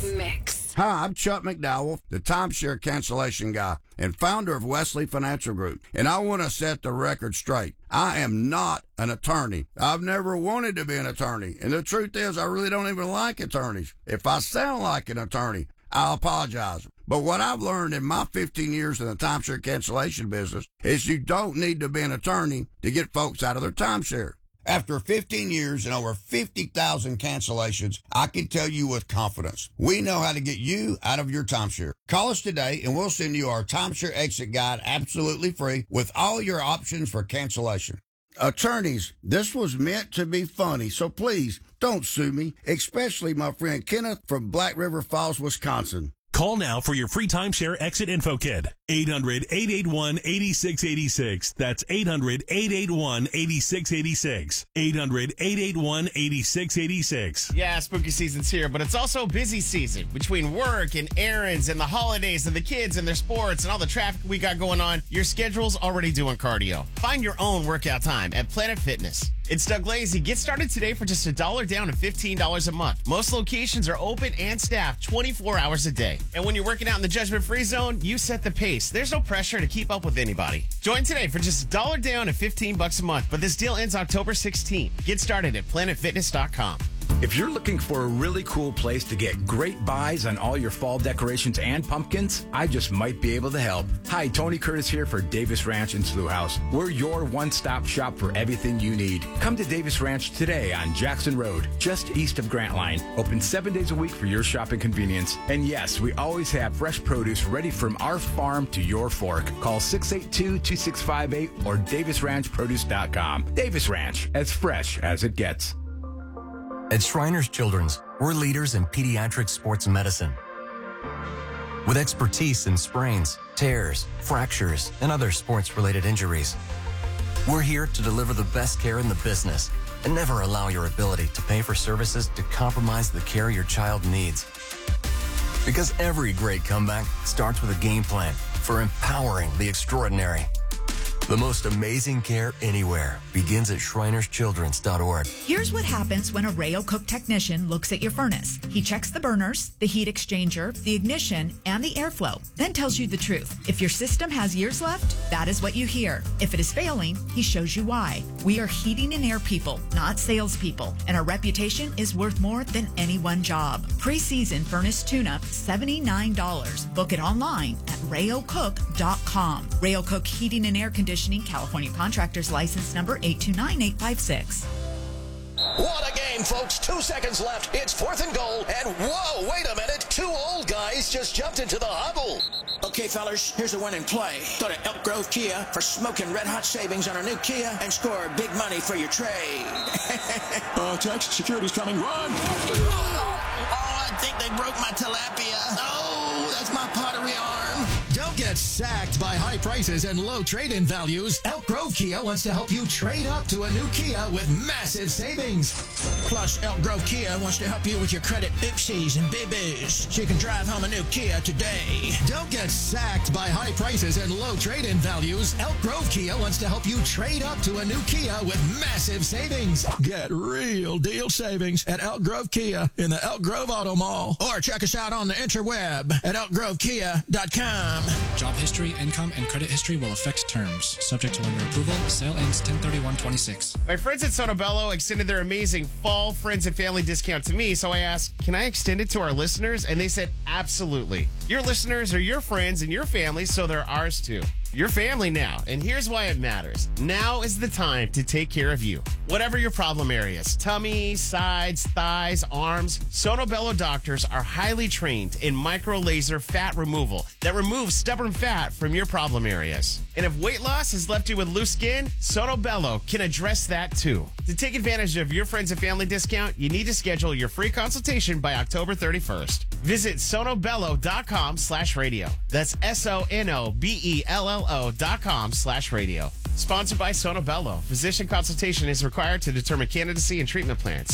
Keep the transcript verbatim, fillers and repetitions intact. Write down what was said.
Mix. Hi, I'm Chuck McDowell, the timeshare cancellation guy and founder of Wesley Financial Group, and I want to set the record straight. I am not an attorney. I've never wanted to be an attorney, and the truth is I really don't even like attorneys. If I sound like an attorney, I apologize. But what I've learned in my fifteen years in the timeshare cancellation business is you don't need to be an attorney to get folks out of their timeshare. After fifteen years and over fifty thousand cancellations, I can tell you with confidence, we know how to get you out of your timeshare. Call us today and we'll send you our timeshare exit guide absolutely free with all your options for cancellation. Attorneys, this was meant to be funny, so please don't sue me, especially my friend Kenneth from Black River Falls, Wisconsin. Call now for your free timeshare exit info kit. eight hundred, eight eight one, eight six eight six. That's eight hundred, eight eight one, eight six eight six. eight hundred, eight eight one, eight six eight six. Yeah, spooky season's here, but it's also busy season. Between work and errands and the holidays and the kids and their sports and all the traffic we got going on, your schedule's already doing cardio. Find your own workout time at Planet Fitness. It's Doug Lazy. Get started today for just a dollar down and fifteen dollars a month. Most locations are open and staffed twenty-four hours a day. And when you're working out in the judgment-free zone, you set the pace. There's no pressure to keep up with anybody. Join today for just a dollar down and fifteen bucks a month. But this deal ends October sixteenth. Get started at planet fitness dot com. If you're looking for a really cool place to get great buys on all your fall decorations and pumpkins, I just might be able to help. Hi, Tony Curtis here for Davis Ranch and Slough House. We're your one-stop shop for everything you need. Come to Davis Ranch today on Jackson Road, just east of Grant Line. Open seven days a week for your shopping convenience. And yes, we always have fresh produce ready from our farm to your fork. Call six eight two, two six five eight or davis ranch produce dot com. Davis Ranch, as fresh as it gets. At Shriners Children's, we're leaders in pediatric sports medicine. With expertise in sprains, tears, fractures, and other sports-related injuries, we're here to deliver the best care in the business and never allow your ability to pay for services to compromise the care your child needs. Because every great comeback starts with a game plan for empowering the extraordinary. The most amazing care anywhere begins at shriners children's dot org. Here's what happens when a Rayo Cook technician looks at your furnace. He checks the burners, the heat exchanger, the ignition, and the airflow, then tells you the truth. If your system has years left, that is what you hear. If it is failing, he shows you why. We are heating and air people, not salespeople, and our reputation is worth more than any one job. Pre-season furnace tune-up, seventy-nine dollars. Book it online at rayo cook dot com. Rayo Cook Heating and Air Conditioning, California Contractors License Number eight two nine eight five six. What a game, folks. Two seconds left. It's fourth and goal. And whoa, wait a minute. Two old guys just jumped into the huddle. Okay, fellas, here's a winning play. Go to Elk Grove Kia for smoking red-hot savings on a new Kia and score big money for your trade. uh, text, security's coming. Run! Oh, I think they broke my tilapia. Oh, that's my pottery arm. Don't get sacked by high prices and low trade-in values. Elk Grove Kia wants to help you trade up to a new Kia with massive savings. Plus, Elk Grove Kia wants to help you with your credit oopsies and boo-boos so you can drive home a new Kia today. Don't get sacked by high prices and low trade-in values. Elk Grove Kia wants to help you trade up to a new Kia with massive savings. Get real deal savings at Elk Grove Kia in the Elk Grove Auto Mall. Or check us out on the interweb at elk grove kia dot com. Job history, income, and credit history will affect terms. Subject to lender approval. Sale ends ten thirty-one twenty-six. My friends at Sono Bello extended their amazing fall friends and family discount to me, so I asked, can I extend it to our listeners? And they said, absolutely. Your listeners are your friends and your family, so they're ours too. Your family now, and here's why it matters. Now is the time to take care of you. Whatever your problem areas, tummy, sides, thighs, arms, Sono Bello doctors are highly trained in micro laser fat removal that removes stubborn fat from your problem areas. And if weight loss has left you with loose skin, Sono Bello can address that too. To take advantage of your friends and family discount, you need to schedule your free consultation by October thirty-first. Visit sonobello dot com slash radio. That's S O N O B E L L O dot com slash radio. Sponsored by Sono Bello. Physician consultation is required to determine candidacy and treatment plans.